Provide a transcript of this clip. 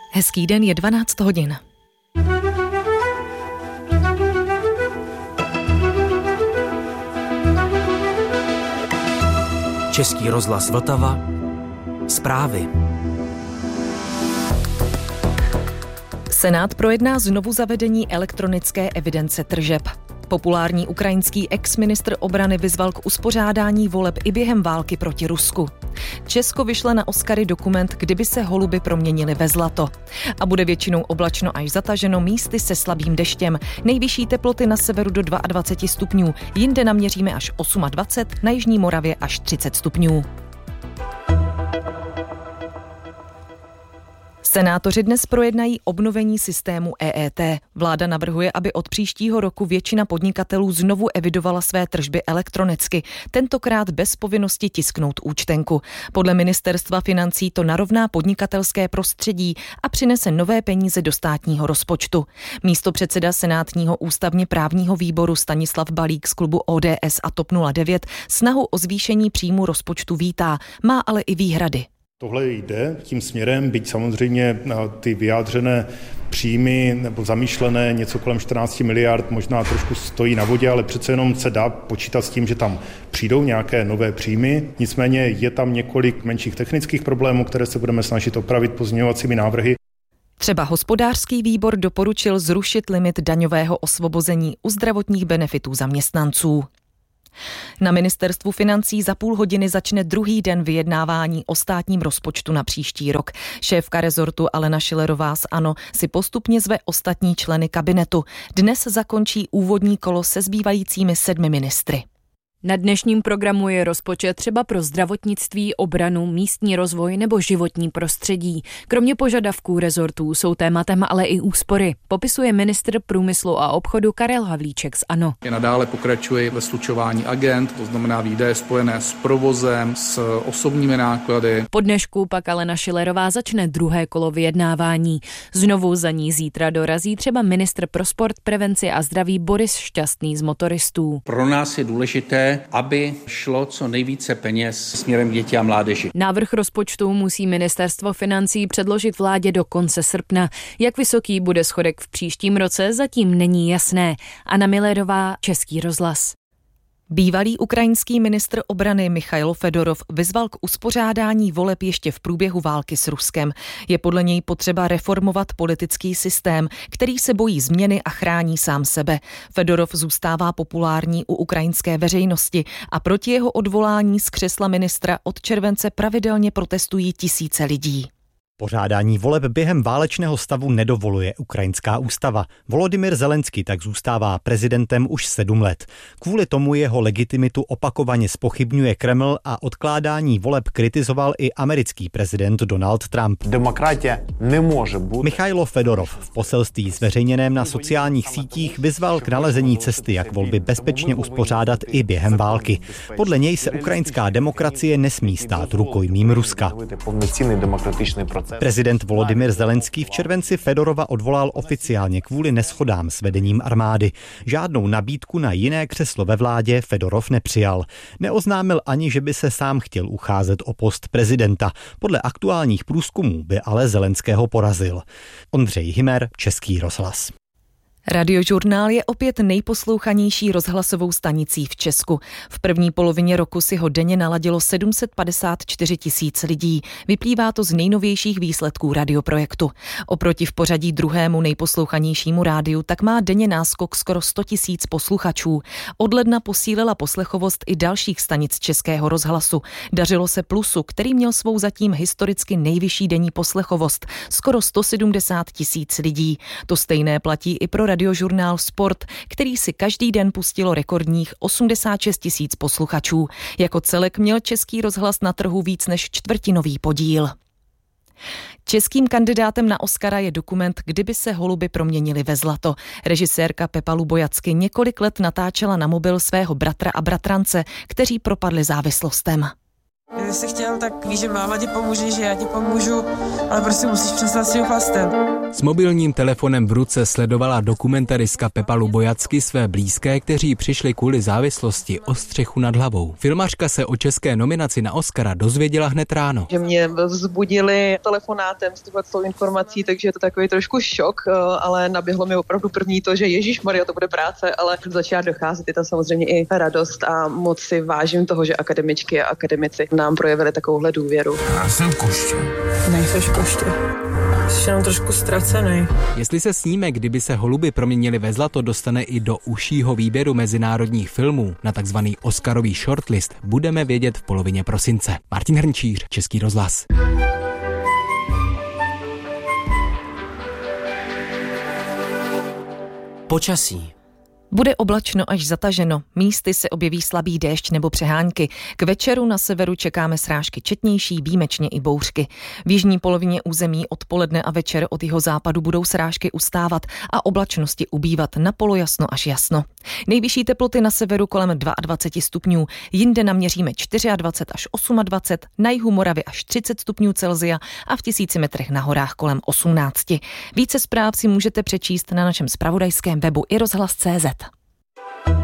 Hezký den, je 12 hodin. Český rozhlas Vltava. Zprávy. Senát projedná znovu zavedení elektronické evidence tržeb. Populární ukrajinský ex-ministr obrany vyzval k uspořádání voleb i během války proti Rusku. Česko vyšle na Oscary dokument, kdyby se holuby proměnily ve zlato. A bude většinou oblačno až zataženo, místy se slabým deštěm. Nejvyšší teploty na severu do 22 stupňů, jinde naměříme až 28, na jižní Moravě až 30 stupňů. Senátoři dnes projednají obnovení systému EET. Vláda navrhuje, aby od příštího roku většina podnikatelů znovu evidovala své tržby elektronicky, tentokrát bez povinnosti tisknout účtenku. Podle ministerstva financí to narovná podnikatelské prostředí a přinese nové peníze do státního rozpočtu. Místopředseda senátního ústavně právního výboru Stanislav Balík z klubu ODS a TOP 09 snahu o zvýšení příjmu rozpočtu vítá, má ale i výhrady. Tohle jde tím směrem, byť samozřejmě ty vyjádřené příjmy nebo zamýšlené něco kolem 14 miliard možná trošku stojí na vodě, ale přece jenom se dá počítat s tím, že tam přijdou nějaké nové příjmy. Nicméně je tam několik menších technických problémů, které se budeme snažit opravit pozměňovacími návrhy. Třeba hospodářský výbor doporučil zrušit limit daňového osvobození u zdravotních benefitů zaměstnanců. Na ministerstvu financí za půl hodiny začne druhý den vyjednávání o státním rozpočtu na příští rok. Šéfka rezortu Alena Schillerová z ANO si postupně zve ostatní členy kabinetu. Dnes zakončí úvodní kolo se zbývajícími 7 ministry. Na dnešním programu je rozpočet třeba pro zdravotnictví, obranu, místní rozvoj nebo životní prostředí. Kromě požadavků rezortů jsou tématem ale i úspory, popisuje ministr průmyslu a obchodu Karel Havlíček z ANO. Nadále pokračuje ve slučování agent, to znamená výdaje spojené s provozem, s osobními náklady. Po dnešku pak Alena Schillerová začne druhé kolo vyjednávání. Znovu za ní zítra dorazí třeba ministr pro sport, prevenci a zdraví Boris Šťastný z motoristů. Pro nás je důležité, aby šlo co nejvíce peněz směrem k děti a mládeži. Návrh rozpočtu musí ministerstvo financí předložit vládě do konce srpna. Jak vysoký bude schodek v příštím roce, zatím není jasné. Anna Millerová, Český rozhlas. Bývalý ukrajinský ministr obrany Michailo Fedorov vyzval k uspořádání voleb ještě v průběhu války s Ruskem. Je podle něj potřeba reformovat politický systém, který se bojí změny a chrání sám sebe. Fedorov zůstává populární u ukrajinské veřejnosti a proti jeho odvolání z křesla ministra od července pravidelně protestují tisíce lidí. Pořádání voleb během válečného stavu nedovoluje ukrajinská ústava. Volodymyr Zelenský tak zůstává prezidentem už 7 let. Kvůli tomu jeho legitimitu opakovaně zpochybňuje Kreml a odkládání voleb kritizoval i americký prezident Donald Trump. Demokracie nemůže být. Michailo Fedorov v poselství zveřejněném na sociálních sítích vyzval k nalezení cesty, jak volby bezpečně uspořádat i během války. Podle něj se ukrajinská demokracie nesmí stát rukojmím Ruska. Prezident Volodymyr Zelenský v červenci Fedorova odvolal oficiálně kvůli neshodám s vedením armády. Žádnou nabídku na jiné křeslo ve vládě Fedorov nepřijal. Neoznámil ani, že by se sám chtěl ucházet o post prezidenta. Podle aktuálních průzkumů by ale Zelenského porazil. Ondřej Hymer, Český rozhlas. Radiožurnál je opět nejposlouchanější rozhlasovou stanicí v Česku. V první polovině roku si ho denně naladilo 754 000 lidí. Vyplývá to z nejnovějších výsledků radioprojektu. Oproti v pořadí druhému nejposlouchanějšímu rádiu tak má denně náskok skoro 100 000 posluchačů. Od ledna posílila poslechovost i dalších stanic Českého rozhlasu. Dařilo se Plusu, který měl svou zatím historicky nejvyšší denní poslechovost, skoro 170 000 lidí. To stejné platí i pro radiožurnál Sport, který si každý den pustilo rekordních 86 000 posluchačů. Jako celek měl Český rozhlas na trhu víc než čtvrtinový podíl. Českým kandidátem na Oscara je dokument Kdyby se holuby proměnily ve zlato. Režisérka Pepa Lubojacky několik let natáčela na mobil svého bratra a bratrance, kteří propadli závislostem. Kdyby jsi chtěl, tak víš, že máma ti pomůže, že já ti pomůžu, ale prostě musíš přestat s tím chlastem. S mobilním telefonem v ruce sledovala dokumentaristka Pepa Lubojacky své blízké, kteří přišli kvůli závislosti o střechu nad hlavou. Filmařka se o české nominaci na Oscara dozvěděla hned ráno. Že mě vzbudili telefonátem s tou informací, takže je to takový trošku šok, ale naběhlo mi opravdu první to, že ježišmarja, to bude práce, ale začala docházet, je tam samozřejmě i radost a moc si vážím toho, že akademičky a akademici nám projevili takovouhle důvěru. Já jsem koště. Nejseš koště. Jsi jenom trošku ztracený. Jestli se snímek, kdyby se holuby proměnili ve zlato, dostane i do užšího výběru mezinárodních filmů na takzvaný Oscarový shortlist, budeme vědět v polovině prosince. Martin Hrnčíř, Český rozhlas. Počasí. Bude oblačno až zataženo, místy se objeví slabý déšť nebo přehánky. K večeru na severu čekáme srážky četnější, výjimečně i bouřky. V jižní polovině území odpoledne a večer od jihozápadu budou srážky ustávat a oblačnosti ubývat na polojasno až jasno. Nejvyšší teploty na severu kolem 22 stupňů, jinde naměříme 24 až 28, na jihu Moravy až 30 stupňů Celsia a v 1000 metrech na horách kolem 18. Více zpráv si můžete přečíst na našem zpravodajském webu iRozhlas.cz.